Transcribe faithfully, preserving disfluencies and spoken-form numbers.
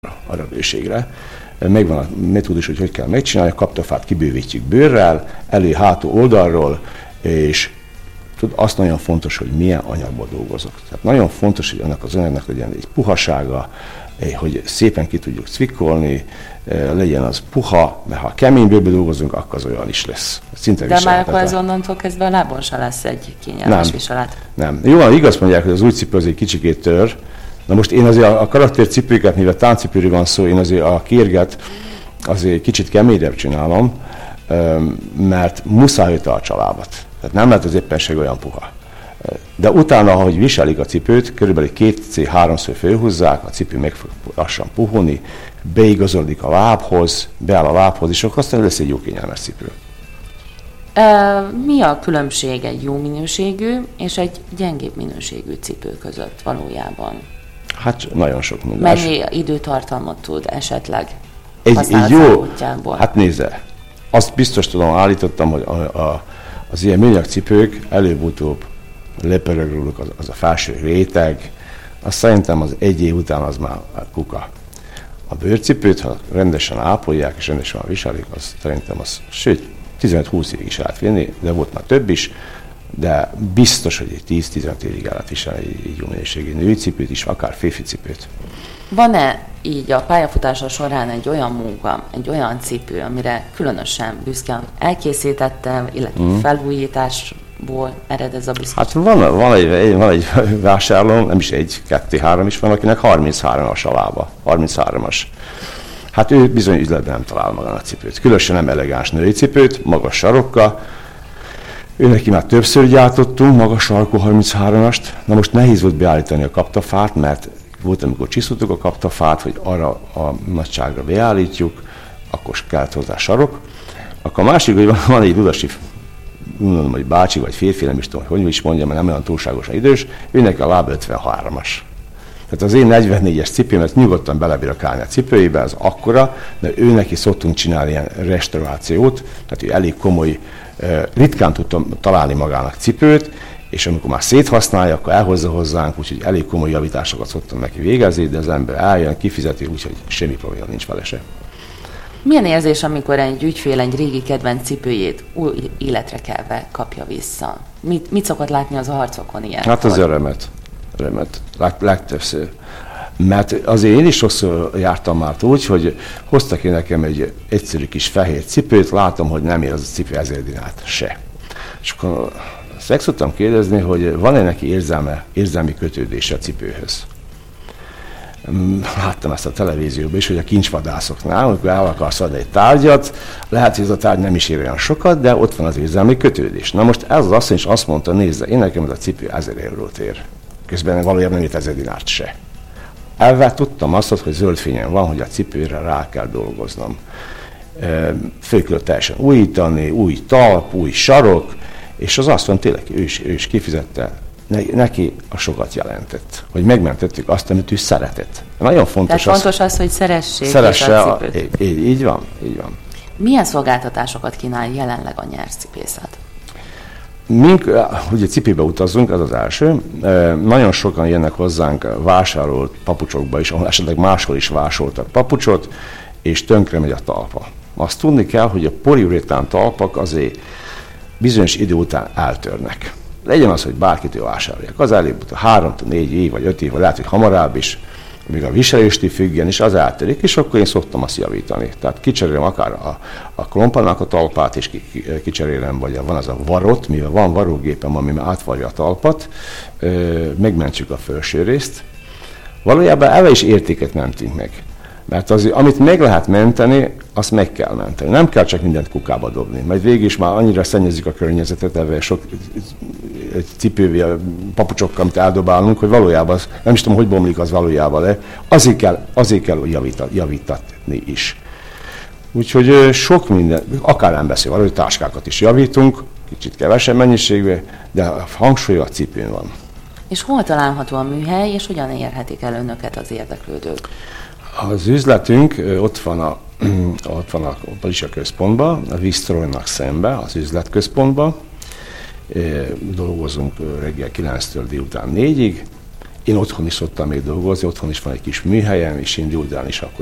arra bőségre. Megvan a metódus, hogy hogy kell megcsinálni, a kaptafát kibővítjük bőrrel, elő, hátul, oldalról, és tud, azt nagyon fontos, hogy milyen anyagból dolgozok. Tehát nagyon fontos, hogy annak az anyagnak legyen egy puhasága, hogy szépen ki tudjuk cvikkolni, legyen az puha, mert ha kemény bőrből dolgozunk, akkor az olyan is lesz. Szinte de már akkor ez onnantól kezdve a lábon se lesz egy kényelmes nem, viselet. Nem. Jó, igaz mondják, hogy az új cipő az egy kicsikét tör. Na most én azért a, a karaktercipőket, mivel táncipőről van szó, én azért a kérget azért kicsit keményebb csinálom, mert muszáj, hogy tartsa a lábat. Tehát nem lehet az éppenség olyan puha. De utána, ahogy viselik a cipőt, körülbelül kétszer-háromszor fölhúzzák, a cipő meg fog lassan puhulni, beigazolódik a lábhoz, beáll a lábhoz, és akkor aztán lesz egy jó kényelmes cipő. Mi a különbség egy jó minőségű és egy gyengébb minőségű cipő között valójában? Hát nagyon sok minden. Mennyi időtartalmat tud esetleg egy, egy jó, útjából? Hát nézze, azt biztos tudom, állítottam, hogy a, a, az ilyen műanyag cipők előbb-utóbb lepörög róluk az, az a felső réteg, azt szerintem az egy év után az már kuka. A bőrcipőt, ha rendesen ápolják és rendesen viselik, az szerintem az, sőt, tizenöt-húsz évig is lehet vinni, de volt már több is, de biztos, hogy egy tíz-tizenöt évig el lehet viselni egy jó minőségű női cipőt is, akár férfi cipőt. Van-e így a pályafutása során egy olyan munka, egy olyan cipő, amire különösen büszke elkészítette, illetve mm. felújításból ered ez a büszke? Hát van, van, egy, van egy vásárlóm, nem is egy, kettő, három is van, akinek harminchárom-as a lába, harminchárom-as. Hát ő bizony üzletben nem talál magának cipőt. Különösen nem elegáns női cipőt, magas sarokkal. Ő neki már többször gyártottunk, magas sarkú harminchárom-ast. Na most nehéz volt beállítani a kaptafát, mert volt, amikor csiszoltuk a kaptafát, hogy arra a nagyságra beállítjuk, akkor kellett hozzá sarok. Akkor a másik, hogy van egy ludasi, mondom, hogy bácsi vagy férfi, nem is tudom, hogy is mondjam, mert nem olyan túlságosan idős, őnek a láb ötvenhárom-as. Tehát az én negyvennégyes cipőmet nyugodtan belebírakálni a cipőjébe, az akkora, de ő neki szoktunk csinálni ilyen restaurációt, tehát ő elég komoly, ritkán tudtam találni magának cipőt, és amikor már széthasználja, akkor elhozza hozzánk, úgyhogy elég komoly javításokat szoktam neki végezni, de az ember eljön, kifizeti, úgyhogy semmi probléma nincs vele se. Milyen érzés, amikor egy ügyfél egy régi kedvenc cipőjét új életre kelve kapja vissza? Mit, mit szokott látni az arcokon ilyen? Hát az örömet. örömet. Leg, legtöbbször. Mert azért én is sokszor jártam már úgy, hogy hoztak ki nekem egy egyszerű kis fehér cipőt, látom, hogy nem ér az a cipő ezer dinárt se. És akkor azt szoktam kérdezni, hogy van-e neki érzelme, érzelmi kötődése a cipőhöz. Láttam ezt a televízióban is, hogy a kincsvadászoknál, amikor el akarsz adni egy tárgyat, lehet, hogy ez a tárgy nem is ér olyan sokat, de ott van az érzelmi kötődés. Na most ez az asszony is azt mondta, nézze, én nekem ez a cipő ezer eurót ér. Közben valójában nem ért ezer dinárt se. Elve tudtam azt, hogy zöld fényen van, hogy a cipőre rá kell dolgoznom. Föl kell teljesen újítani, új talp, új sarok, és az azt mondta, tényleg ő is, ő is kifizette, neki a sokat jelentett, hogy megmentettük azt, amit ő szeretett. Nagyon fontos. Tehát fontos az, az hogy szeressék szeresse a cipőt. A, így, így van, így van. Milyen szolgáltatásokat kínál jelenleg a nyerszcipészet? Mink, ugye cipőbe utazunk, ez az első. Nagyon sokan jönnek hozzánk vásárolt papucsokba is, ahol esetleg máshol is vásároltak papucsot, és tönkre megy a talpa. Azt tudni kell, hogy a poliurétán talpak azért bizonyos idő után eltörnek. Legyen az, hogy bárkitől vásárolják. Az előbb három, négy év, vagy öt év, vagy lehet, hogy hamarabb is, még a viseléstől függően is az eltörik, és akkor én szoktam azt javítani. Tehát kicserélem akár a, a klompának a talpát, és kicserélem, vagy van az a varot, mivel van varógépem, ami átvarja a talpat, megmentjük a felső részt. Valójában elve is értéket mentünk meg. Mert az, amit meg lehet menteni, azt meg kell menteni. Nem kell csak mindent kukába dobni. Majd végig is már annyira szennyezik a környezetet, ebben sok cipővel, papucsokkal, amit eldobálunk, hogy valójában, az, nem is tudom, hogy bomlik az valójában, de azért kell, azért kell javítani, javítatni is. Úgyhogy sok minden, akár nem beszél arról, hogy táskákat is javítunk, kicsit kevesebb mennyiségben, de a hangsúly a cipőn van. És hol található a műhely, és hogyan érhetik el önöket az érdeklődők? Az üzletünk ott van a, ott van a Palisa központban, a Visztrojnak szembe, az üzletközpontban. Dolgozunk reggel kilenctől délután négyig, Én otthon is szoktam még dolgozni, otthon is van egy kis műhelyem, és én délután is akkor